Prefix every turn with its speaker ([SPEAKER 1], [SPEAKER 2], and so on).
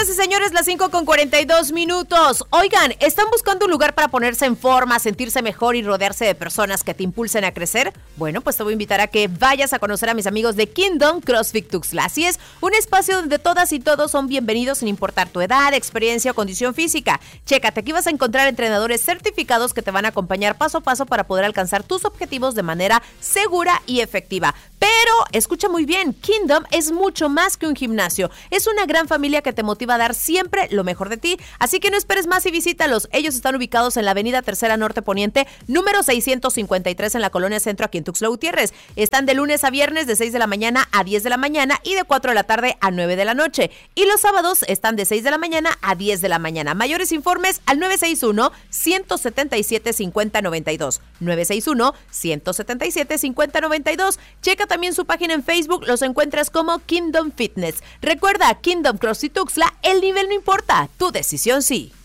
[SPEAKER 1] Señoras y señores, las 5:42. Oigan, ¿están buscando un lugar para ponerse en forma, sentirse mejor y rodearse de personas que te impulsen a crecer? Bueno, pues te voy a invitar a que vayas a conocer a mis amigos de Kingdom CrossFit Tuxtla. Así es, un espacio donde todas y todos son bienvenidos sin importar tu edad, experiencia o condición física. Chécate, aquí vas a encontrar entrenadores certificados que te van a acompañar paso a paso para poder alcanzar tus objetivos de manera segura y efectiva. Pero, escucha muy bien, Kingdom es mucho más que un gimnasio. Es una gran familia que te motiva a dar siempre lo mejor de ti. Así que no esperes más y visítalos. Ellos están ubicados en la avenida Tercera Norte Poniente, número 653 en la Colonia Centro, aquí en Tuxtla Gutiérrez. Están de lunes a viernes de 6 de la mañana a 10 de la mañana y de 4 de la tarde a 9 de la noche. Y los sábados están de 6 de la mañana a 10 de la mañana. Mayores informes al 961-177-5092. 961-177-5092. Checa también su página en Facebook, los encuentras como Kingdom Fitness. Recuerda, Kingdom CrossFit Tuxtla, el nivel no importa, tu decisión sí.